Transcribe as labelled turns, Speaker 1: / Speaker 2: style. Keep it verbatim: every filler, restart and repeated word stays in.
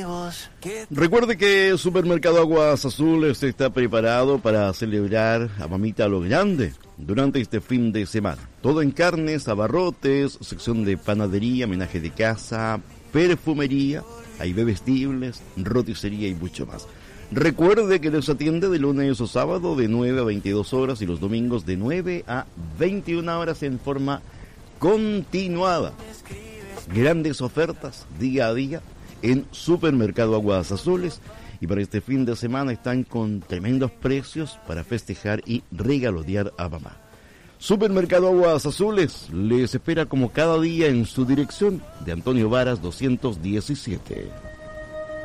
Speaker 1: Recuerde que Supermercado Aguas Azules está preparado para celebrar a mamita a lo grande durante este fin de semana. Todo en carnes, abarrotes, sección de panadería, menaje de casa, perfumería, hay bebestibles, roticería y mucho más. Recuerde que les atiende de lunes a sábado de nueve a veintidós horas y los domingos de nueve a veintiuna horas en forma continuada. Grandes ofertas día a día en Supermercado Aguas Azules, y para este fin de semana están con tremendos precios para festejar y regalonear a mamá. Supermercado Aguas Azules les espera como cada día en su dirección de Antonio Varas doscientos diecisiete.